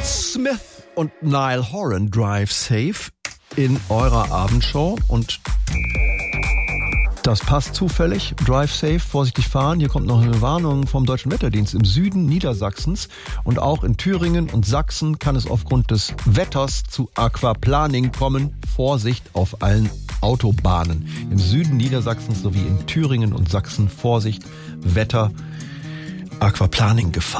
Will Smith und Niall Horan, Drive Safe, in eurer Abendshow. Und das passt zufällig. Drive Safe, vorsichtig fahren. Hier kommt noch eine Warnung vom Deutschen Wetterdienst. Im Süden Niedersachsens und auch in Thüringen und Sachsen kann es aufgrund des Wetters zu Aquaplaning kommen. Vorsicht auf allen Autobahnen. Im Süden Niedersachsens sowie in Thüringen und Sachsen Vorsicht, Wetter, Aquaplaning-Gefahr.